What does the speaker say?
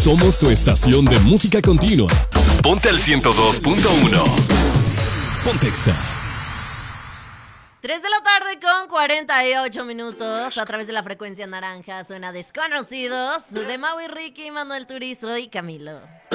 Somos tu estación de música continua. Ponte al 102.1. Pontexa. 3 de la tarde con 48 minutos. A través de la frecuencia naranja suena Desconocidos de Maui, Ricky, Manuel Turizo y Camilo.